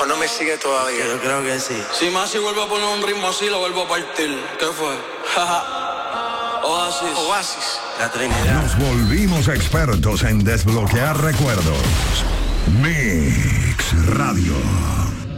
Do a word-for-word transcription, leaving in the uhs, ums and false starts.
O no me sigue todavía. Yo creo que sí. Si más si vuelvo a poner un ritmo así, lo vuelvo a partir. ¿Qué fue? Oasis. Oasis. La Trinidad. Nos volvimos expertos en desbloquear recuerdos. Mix Radio.